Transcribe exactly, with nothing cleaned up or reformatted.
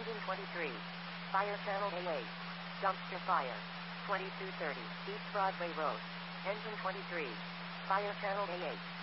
Engine twenty-three. Fire channel A eight. Dumpster fire. twenty-two thirty. East Broadway Road. Engine twenty-three. Fire channel A eight.